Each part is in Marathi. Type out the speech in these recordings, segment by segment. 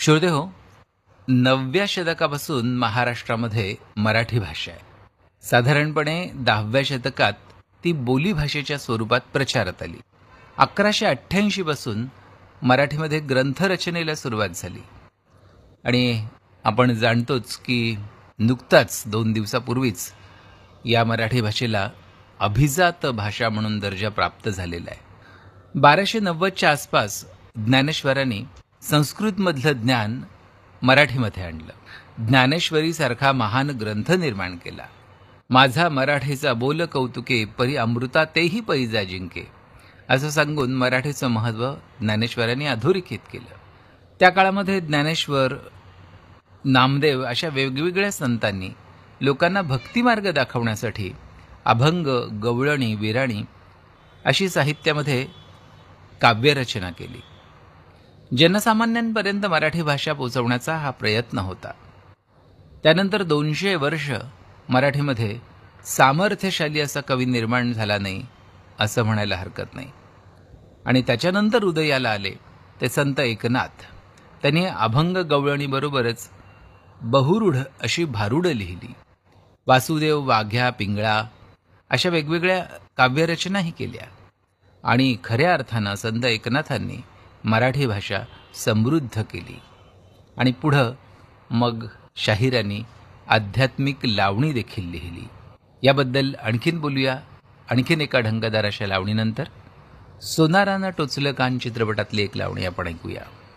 श्रोतेहो, 9व्या शतकापासून महाराष्ट्रामध्ये मराठी भाषा आहे. साधारणपणे 10व्या शतकात ती बोलीभाषेच्या स्वरूपात प्रचारात आली. 1188 पासून मराठीमध्ये ग्रंथरचनेला सुरुवात झाली आणि आपण जाणतोच की नुकताच 2 दिवसापूर्वीच या मराठी भाषेला अभिजात भाषा म्हणून दर्जा प्राप्त झालेला आहे. 1290च्या आसपास ज्ञानेश्वरांनी संस्कृतमधलं ज्ञान मराठीमध्ये आणलं. ज्ञानेश्वरीसारखा महान ग्रंथ निर्माण केला. माझा मराठीचा बोल कौतुके, परी अमृता तेही पैजा जिंके, असं सांगून मराठीचं महत्त्व ज्ञानेश्वरांनी अधोरेखित केलं. त्या काळामध्ये ज्ञानेश्वर, नामदेव अशा वेगवेगळ्या संतांनी लोकांना भक्तिमार्ग दाखवण्यासाठी अभंग, गवळणी, विराणी अशी साहित्यामध्ये काव्यरचना केली. जनसामान्यांपर्यंत मराठी भाषा पोचवण्याचा हा प्रयत्न होता. त्यानंतर 200 वर्ष मराठीमध्ये सामर्थ्यशाली असा कवी निर्माण झाला नाही असं म्हणायला हरकत नाही. आणि त्याच्यानंतर उदयाला आले ते संत एकनाथ. त्यांनी अभंग, गवळणीबरोबरच बहुरूढ अशी भारुडं लिहिली. वासुदेव, वाघ्या, पिंगळा अशा वेगवेगळ्या काव्यरचनाही केल्या. आणि खऱ्या अर्थानं संत एकनाथांनी मराठी भाषा समृद्ध केली. आणि पुढं मग शाहिरांनी आध्यात्मिक लावणी देखील लिहिली. याबद्दल आणखीन बोलूया आणखीन एका ढंगदार अशा लावणीनंतर. सोनारानं टोचलं कान चित्रपटातली एक लावणी आपण ऐकूया.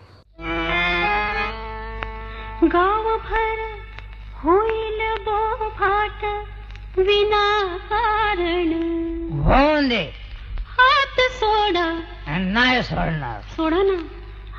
गावभर होईल बोभाट विनाकारण, होऊन दे, हात सोडा. नाही सोडणार. सोडा ना.